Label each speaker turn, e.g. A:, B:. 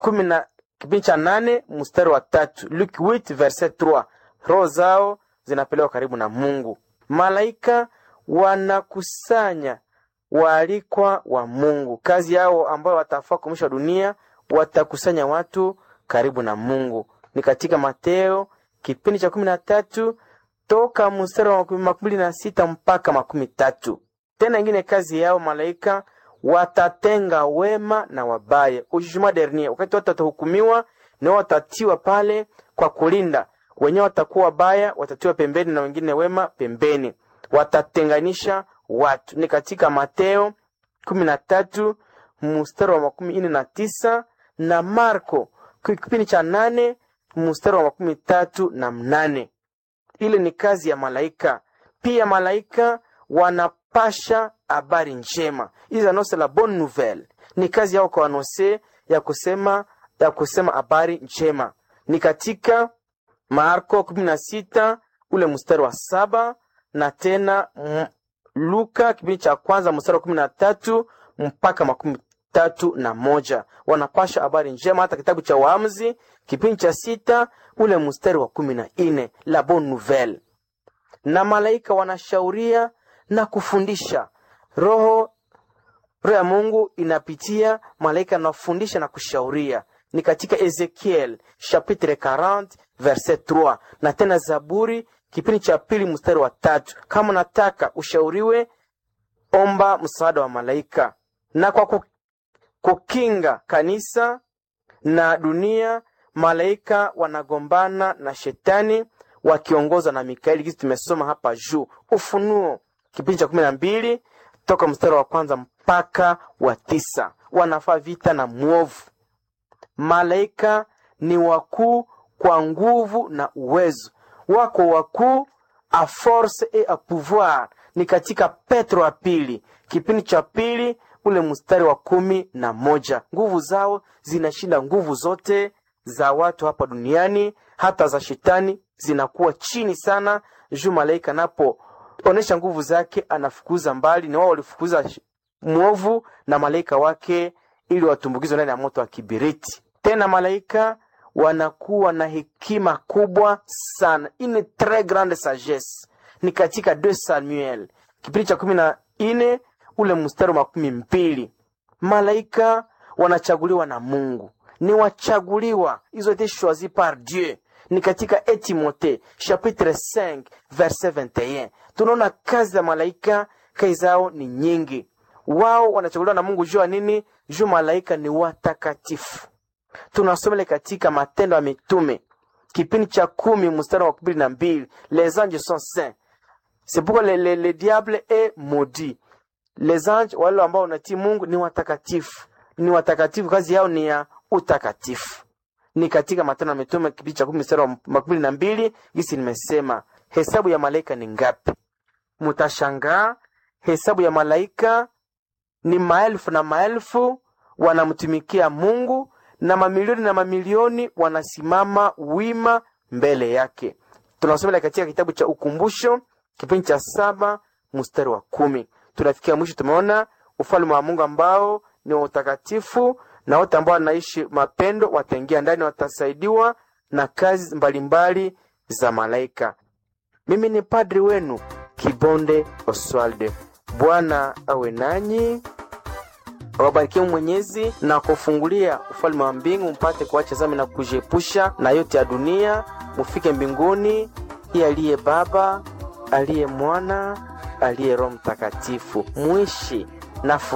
A: kipindi cha 8 mstari wa 3. Luke 8 verset 3. Roho zao zinapelekwa karibu na Mungu. Malaika wanakusanya waalikwa wa Mungu. Kazi yao ambayo watafaa kumsha dunia, watakusanya watu karibu na Mungu. Ni katika Mateo kipindi cha 13 toka mstari wa 26 mpaka 13. Tena ingine kazi yao malaika watatenga wema na wabaya. Jugement dernier, wakati watu watahukumiwa na watatiwa pale kwa kulinda. Wenyewe watakuwa wabaya, watatiwa pembeni na wengine wema pembeni. Watatenganisha watu. Ni katika Mateo 13 mstari wa 49 na Marko kipindi cha 8 mstari wa 38. Ile ni kazi ya malaika. Pia malaika wanapasha habari njema. Ils annoncent la bonne nouvelle. Ni kazi yao kwa anonse ya kusema habari njema. Ni katika Marko 16 ule mstari wa 7 na tena Luka kipindi cha kwanza mstari wa 13 mpaka 31. Wanapasha habari njema. Hata kitabu cha Waamuzi kipindi cha 6 ule mstari wa 14, la bonne nouvelle. Na malaika wanashauria na kufundisha. Roho ya Mungu inapitia malaika na kufundisha na kushauria. Ni katika Ezekiel chapitre 40 verset 3 na tena Zaburi kipindi cha 2 mstari wa 3. Kama unataka ushauriwe, omba msaada wa malaika. Na kwa kukinga kanisa na dunia, malaika wanagombana na shetani wakiongozwa na Mikaeli. Kitu tumesoma hapa juu. Ufunuo kipindi cha 12 toka mstari wa 1 mpaka wa 9. Wanafaa vita na muovu. Malaika ni wakuu kwa nguvu na uwezo. Wako wakuu a force et a pouvoir. Ni katika Petro wa pili kipindi cha 2 ule mstari wa 11. Nguvu zao zinashinda nguvu zote za watu hapa duniani, hata za shetani zinakuwa chini sana. Juu malaika napo onesha nguvu zake anafukuza mbali, na wao walifukuza muovu na malaika wake ili watumbukizwe ndani ya moto wa kibiriti. Tena malaika wanakuwa na hekima kubwa sana, une très grande sagesse. Ni katika 2 Samuel kipindi cha 14 ule mstari wa 12. Malaika wanachaguliwa na Mungu. Ni wachaguliwa, ils ont été choisis par Dieu. Ni katika Timothée chapitre 5 verset 21. Tunaona kazi za malaika, kazi zao ni nyingi. Wao wanachaguliwa na Mungu jua nini? Juu malaika ni watakatifu. Tunasoma katika Matendo ya Mitume kipindi cha 10 mstari wa 12. Les anges sont saints. C'est pourquoi le diable est maudit. Les anges wale ambao wanatii Mungu ni watakatifu. Ni watakatifu, kazi yao ni ya utakatifu. Ni katika Matendo ya Mitume kipindi cha 10 mstari wa 12. Gisi nimesema hesabu ya malaika ni ngapi? Mtashangaa, hesabu ya malaika ni maelfu na maelfu wanamtumikia Mungu, na mamilioni na mamilioni wanasimama wima mbele yake. Tunasoma katika kitabu cha Ukumbusho kipindi cha 7 mstari wa 10. Tunafikia mwisho. Tumeona ufalme wa Mungu ambao ni utakatifu, na wote ambao wanaishi mapendo wataingia ndani, watasaidiwa na kazi mbalimbali za malaika. Mimi ni padri wenu Kibonde Oswalde. Bwana awe nanyi, awabarikie Mwenyezi na kufungulia ufalme wa mbingu, mpate kuacha dhambi na kujiepusha na yote ya dunia, mufike mbinguni. Yeye aliye Baba, aliye Mwana, aliye Roho Mtakatifu, muishi na